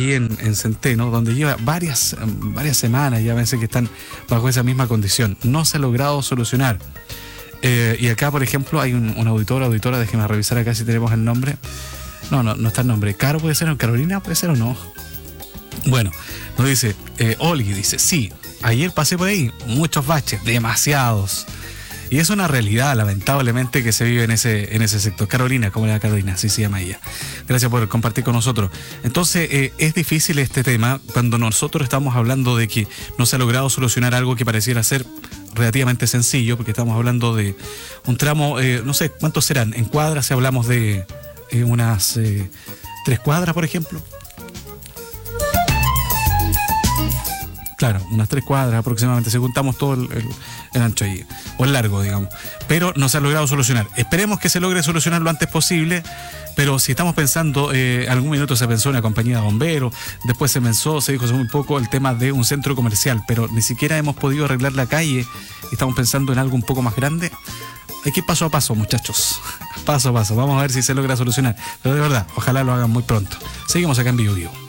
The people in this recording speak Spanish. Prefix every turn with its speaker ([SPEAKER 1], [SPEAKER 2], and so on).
[SPEAKER 1] allí en Centeno, donde lleva varias semanas, ya veces que están bajo esa misma condición. No se ha logrado solucionar. Y acá, por ejemplo, hay un auditora, déjeme revisar acá si tenemos el nombre. No está el nombre. ¿Caro puede ser o Carolina puede ser o no? Bueno, nos dice, Olgi dice, sí, ayer pasé por ahí, muchos baches, demasiados. Y es una realidad, lamentablemente, que se vive en ese sector. Carolina, ¿cómo le va Carolina? Así se llama ella. Gracias por compartir con nosotros. Entonces, es difícil este tema cuando nosotros estamos hablando de que no se ha logrado solucionar algo que pareciera ser relativamente sencillo, porque estamos hablando de un tramo, no sé, ¿cuántos serán? En cuadras, si hablamos de unas 3 cuadras, por ejemplo. Claro, unas 3 cuadras aproximadamente, si juntamos todo el ancho allí, o el largo, digamos. Pero no se ha logrado solucionar. Esperemos que se logre solucionar lo antes posible, pero si estamos pensando, algún minuto se pensó en una compañía de bomberos, después se dijo hace muy poco el tema de un centro comercial, pero ni siquiera hemos podido arreglar la calle, estamos pensando en algo un poco más grande. Hay que ir paso a paso, muchachos. Paso a paso, vamos a ver si se logra solucionar. Pero de verdad, ojalá lo hagan muy pronto. Seguimos acá en Vivo Vivo.